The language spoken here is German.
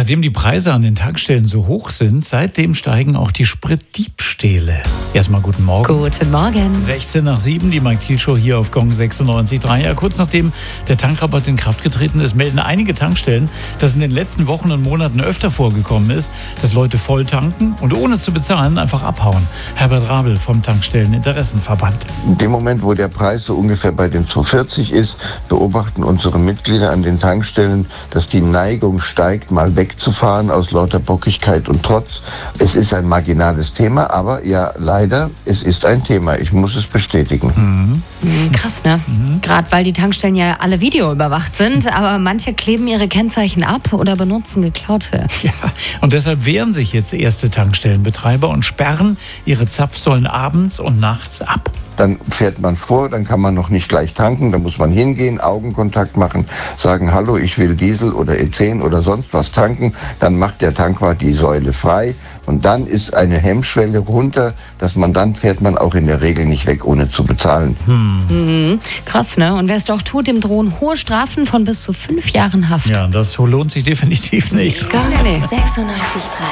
Seitdem die Preise an den Tankstellen so hoch sind, seitdem steigen auch die Spritdiebstähle. Erstmal guten Morgen. Guten Morgen. 16 nach 7, die Mike Thiel Show hier auf Gong 96.3. Ja, kurz nachdem der Tankrabatt in Kraft getreten ist, melden einige Tankstellen, dass in den letzten Wochen und Monaten öfter vorgekommen ist, dass Leute voll tanken und ohne zu bezahlen einfach abhauen. Herbert Rabel vom Tankstelleninteressenverband. In dem Moment, wo der Preis so ungefähr bei den 2,40 ist, beobachten unsere Mitglieder an den Tankstellen, dass die Neigung steigt, mal wegzufahren aus lauter Bockigkeit und Trotz. Es ist ein marginales Thema, aber ja, leider, es ist ein Thema. Ich muss es bestätigen. Krass, ne? Gerade weil die Tankstellen ja alle videoüberwacht sind, aber manche kleben ihre Kennzeichen ab oder benutzen geklaute. Ja, und deshalb wehren sich jetzt erste Tankstellenbetreiber und sperren ihre Zapfsäulen abends und nachts ab. Dann fährt man vor, dann kann man noch nicht gleich tanken, dann muss man hingehen, Augenkontakt machen, sagen, hallo, ich will Diesel oder E10 oder sonst was tanken. Dann macht der Tankwart die Säule frei und dann ist eine Hemmschwelle runter, dass dann fährt man auch in der Regel nicht weg, ohne zu bezahlen. Krass, ne? Und wer es doch tut, dem drohen hohe Strafen von bis zu 5 Jahren Haft. Ja, das lohnt sich definitiv nicht. Gar nicht. 96.3